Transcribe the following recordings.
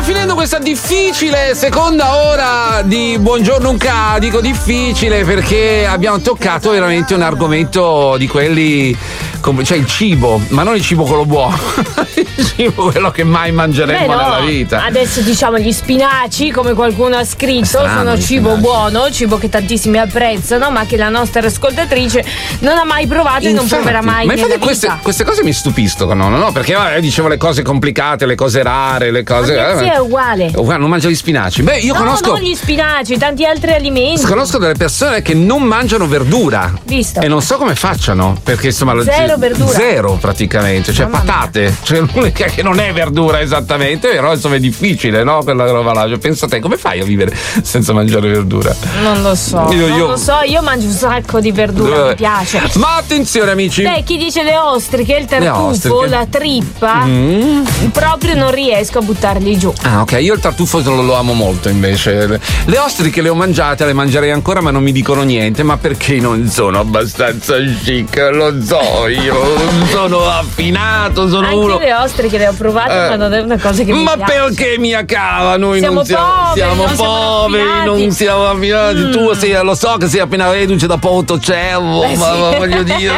Finendo questa difficile seconda ora di Buongiorno Unca, dico difficile perché abbiamo toccato veramente un argomento di quelli, cioè il cibo, ma non il cibo quello buono, il cibo quello che mai mangeremo nella vita. Adesso diciamo gli spinaci, come qualcuno ha scritto, sono cibo buono, cibo che tantissimi apprezzano, ma che la nostra ascoltatrice non ha mai provato e non proverà mai. Ma infatti queste cose mi stupiscono, no? Perché dicevo le cose complicate, le cose rare, le cose. Sì, è uguale. Non mangia gli spinaci. Beh, io conosco. Non gli spinaci, tanti altri alimenti. Conosco delle persone che non mangiano verdura. Visto. E non so come facciano, perché insomma. Zero verdura. Zero praticamente. Cioè patate. Cioè l'unica che non è verdura esattamente, però insomma è difficile, no? Quella roba là. Cioè, pensa a te, come fai a vivere senza mangiare verdura? Non lo so. Io mangio un sacco di verdura, mi piace. Ma attenzione, amici. Chi dice le ostriche, il tartufo, la trippa, proprio non riesco a buttarli giù. Ah, ok, io il tartufo lo amo molto invece. Le ostriche le ho mangiate, le mangerei ancora, ma non mi dicono niente. Ma perché non sono abbastanza chic? Lo so, io sono affinato, sono anche uno. Le ostriche le ho provate, ma non è una cosa che mi piace. Ma perché mia cava? Noi siamo siamo poveri, non siamo affinati. Tu lo so che sei appena reduce da Pontocello, ma voglio dire,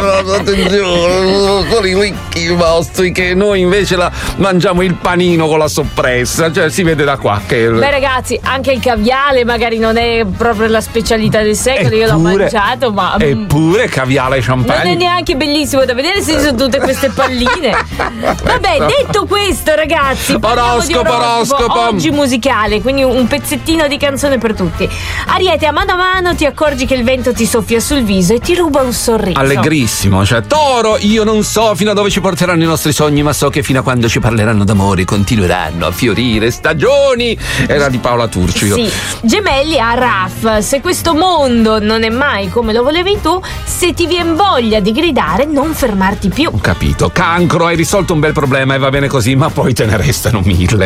attenzione, sono i ricchi ostriche, noi invece mangiamo il panino con la soppressa, cioè si vede da qua che. Beh ragazzi, anche il caviale magari non è proprio la specialità del secolo, io l'ho mangiato, ma eppure caviale e champagne non è neanche bellissimo da vedere se sono tutte queste palline. Vabbè, detto questo ragazzi, oroscopo oggi musicale, quindi un pezzettino di canzone per tutti. Ariete, a mano ti accorgi che il vento ti soffia sul viso e ti ruba un sorriso. Allegrissimo. Cioè, Toro, io non so fino a dove ci porteranno i nostri sogni, ma so che fino a quando ci parleranno d'amore continueranno a fiorire stagioni. Era di Paola Turcio. Sì. Gemelli, a Raf, se questo mondo non è mai come lo volevi tu, se ti viene voglia di gridare, non fermarti più. Ho capito. Cancro, hai risolto un bel problema e va bene così, ma poi te ne restano 1000.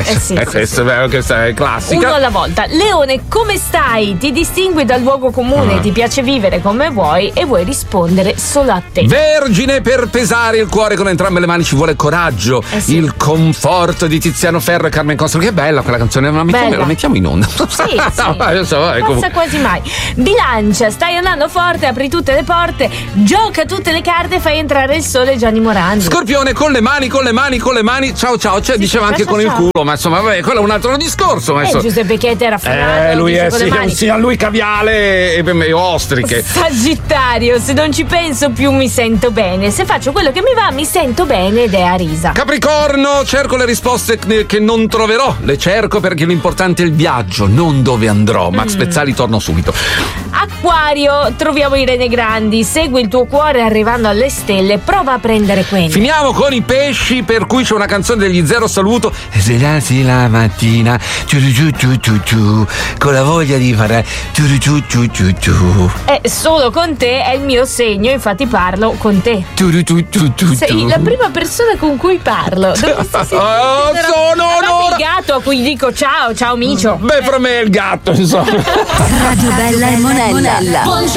Questa è classica. Uno alla volta. Leone, come stai? Ti distingui dal luogo comune, ti piace vivere come vuoi e vuoi rispondere solo a te. Vergine, per pesare il cuore con entrambe le mani ci vuole coraggio. Il conforto di Tiziano Ferro e Carmen Consoli. Che bella quella canzone, la mettiamo in onda. Sì. Passa quasi mai. Bilancia, stai andando forte, apri tutte le porte, gioca tutte le carte, fai entrare il sole. Gianni Morandi. Scorpione, con le mani. Ciao, cioè diceva anche con il culo, ma insomma vabbè, quello è un altro discorso. Giuseppe Chieti era frenato. Lui è sia lui caviale e ostriche. Sagittario, se non ci penso più mi sento bene, se faccio quello che mi va mi sento bene ed è a risa. Capricorno, cerco le risposte che non troverò, le cerco perché l'importante è il viaggio, non dove andrò. Max Pezzali, torno subito. Acquario, troviamo Irene Grandi, segui il tuo cuore arrivando alle stelle, prova a prendere quelli. Finiamo con i pesci, per cui c'è una canzone degli Zero Saluto. Svegliarsi la mattina con la voglia di fare solo con te è il mio segno, infatti parlo con te. Sei la prima persona con cui parlo. Sono il gatto a cui dico ciao Micio. Beh, per me è il gatto, insomma. Radio Bella e Monella.